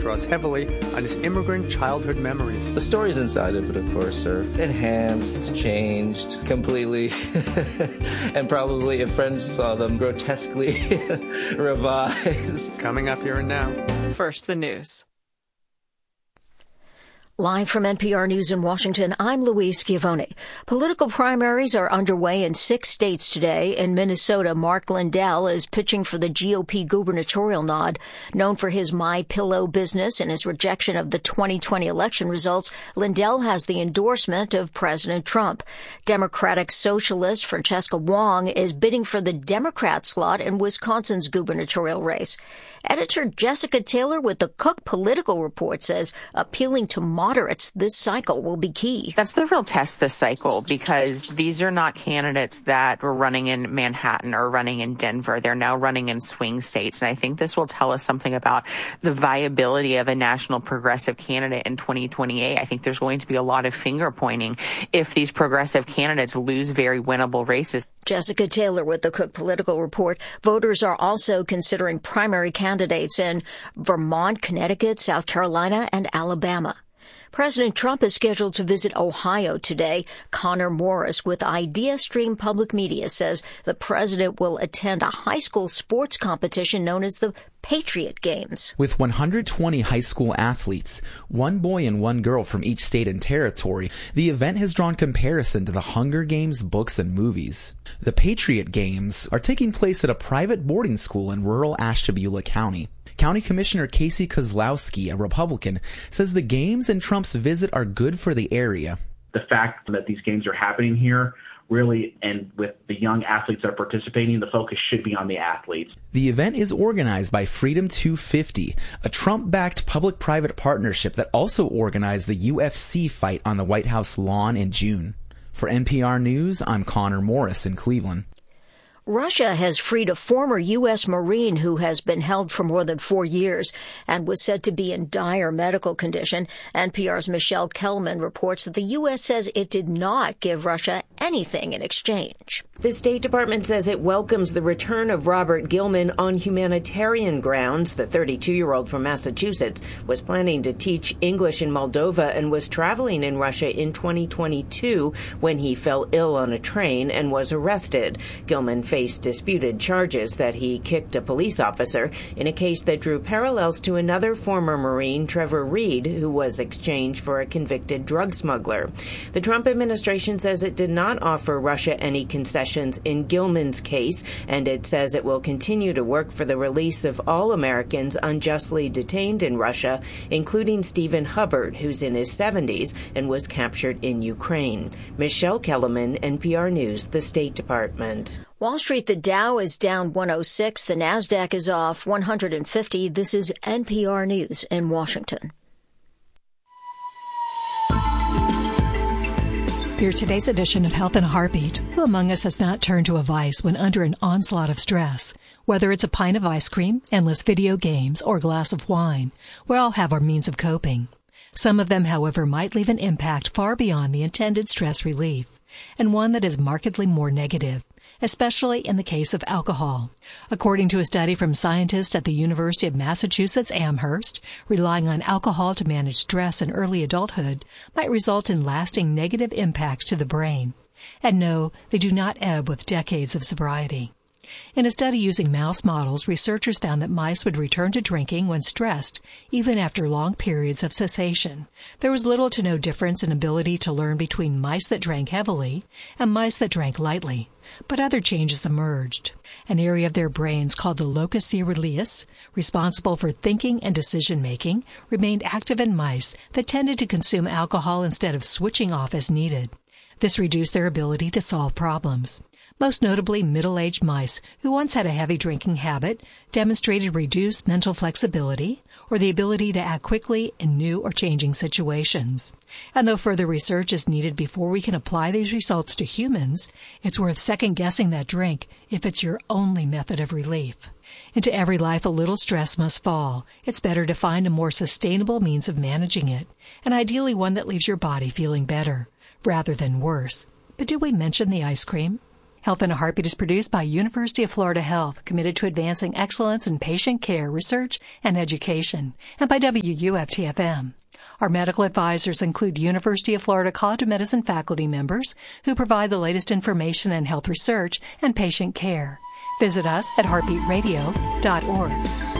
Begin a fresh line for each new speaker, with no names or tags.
draws heavily on his immigrant childhood memories.
The stories inside of it, of course, are enhanced, changed completely, and probably, if friends saw them, grotesquely revised.
Coming up here and now.
First, the news.
Live from NPR News in Washington, I'm Louise Schiavone. Political primaries are underway in 6 states today. In Minnesota, Mark Lindell is pitching for the GOP gubernatorial nod. Known for his My Pillow business and his rejection of the 2020 election results, Lindell has the endorsement of President Trump. Democratic socialist Francesca Wong is bidding for the Democrat slot in Wisconsin's gubernatorial race. Editor Jessica Taylor with the Cook Political Report says appealing to moderates this cycle will be key.
That's the real test this cycle, because these are not candidates that were running in Manhattan or running in Denver. They're now running in swing states. And I think this will tell us something about the viability of a national progressive candidate in 2028. I think there's going to be a lot of finger pointing if these progressive candidates lose very winnable races.
Jessica Taylor with the Cook Political Report. Voters are also considering primary candidates in Vermont, Connecticut, South Carolina, and Alabama. President Trump is scheduled to visit Ohio today. Connor Morris with IdeaStream Public Media says the president will attend a high school sports competition known as the Patriot Games.
With 120 high school athletes, one boy and one girl from each state and territory, the event has drawn comparison to the Hunger Games books and movies. The Patriot Games are taking place at a private boarding school in rural Ashtabula County. County Commissioner Casey Kozlowski, a Republican, says the games and Trump's visit are good for the area.
The fact that these games are happening here really, and with the young athletes that are participating, the focus should be on the athletes.
The event is organized by Freedom 250, a Trump-backed public-private partnership that also organized the UFC fight on the White House lawn in June. For NPR News, I'm Connor Morris in Cleveland.
Russia has freed a former U.S. Marine who has been held for more than 4 years and was said to be in dire medical condition. NPR's Michelle Kelman reports that the U.S. says it did not give Russia anything in exchange.
The State Department says it welcomes the return of Robert Gilman on humanitarian grounds. The 32-year-old from Massachusetts was planning to teach English in Moldova and was traveling in Russia in 2022 when he fell ill on a train and was arrested. Gilman faced disputed charges that he kicked a police officer in a case that drew parallels to another former Marine, Trevor Reed, who was exchanged for a convicted drug smuggler. The Trump administration says it did not offer Russia any concessions in Gilman's case, and it says it will continue to work for the release of all Americans unjustly detained in Russia, including Stephen Hubbard, who's in his 70s and was captured in Ukraine. Michelle Kellerman, NPR News, the State Department.
Wall Street, the Dow is down 106. The Nasdaq is off 150. This is NPR News in Washington.
Here's today's edition of Health in a Heartbeat. Who among us has not turned to a vice when under an onslaught of stress? Whether it's a pint of ice cream, endless video games, or a glass of wine, we all have our means of coping. Some of them, however, might leave an impact far beyond the intended stress relief, and one that is markedly more negative, especially in the case of alcohol. According to a study from scientists at the University of Massachusetts Amherst, relying on alcohol to manage stress in early adulthood might result in lasting negative impacts to the brain. And no, they do not ebb with decades of sobriety. In a study using mouse models, researchers found that mice would return to drinking when stressed, even after long periods of cessation. There was little to no difference in ability to learn between mice that drank heavily and mice that drank lightly. But other changes emerged. An area of their brains called the locus coeruleus, responsible for thinking and decision-making, remained active in mice that tended to consume alcohol instead of switching off as needed. This reduced their ability to solve problems. Most notably, middle-aged mice who once had a heavy drinking habit demonstrated reduced mental flexibility or the ability to act quickly in new or changing situations. And though further research is needed before we can apply these results to humans, it's worth second-guessing that drink if it's your only method of relief. Into every life a little stress must fall. It's better to find a more sustainable means of managing it, and ideally one that leaves your body feeling better, rather than worse. But did we mention the ice cream? Health in a Heartbeat is produced by University of Florida Health, committed to advancing excellence in patient care, research, and education, and by WUFT-FM. Our medical advisors include University of Florida College of Medicine faculty members who provide the latest information in health research and patient care. Visit us at heartbeatradio.org.